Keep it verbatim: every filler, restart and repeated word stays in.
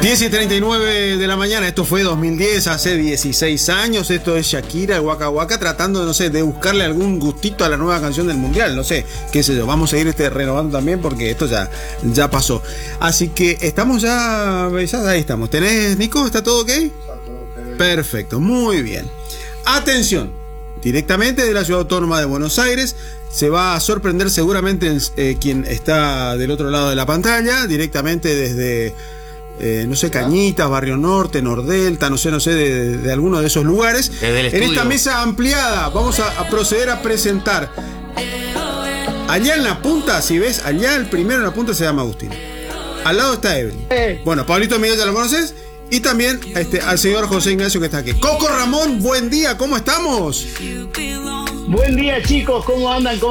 diez y treinta y nueve de la mañana, esto fue dos mil diez, hace dieciséis años. Esto es Shakira, el Waka Waka, tratando, no sé, de buscarle algún gustito a la nueva canción del mundial. No sé, qué sé yo, vamos a ir este renovando también porque esto ya, ya pasó. Así que estamos ya, ya, ahí estamos. ¿Tenés, Nico? ¿Está todo ok? Perfecto, muy bien. Atención, directamente de la Ciudad Autónoma de Buenos Aires. Se va a sorprender seguramente eh, quien está del otro lado de la pantalla, directamente desde, eh, no sé, Cañitas, Barrio Norte, Nordelta, no sé, no sé, de, de alguno de esos lugares. En esta mesa ampliada vamos a, a proceder a presentar. Allá en la punta, si ves, allá el primero en la punta se llama Agustín. Al lado está Evelyn. Bueno, Pablito Miguel ya lo conoces. Y también este, al señor José Ignacio que está aquí. Coco Ramón, buen día, ¿cómo estamos? Buen día, chicos, ¿cómo andan? ¿Cómo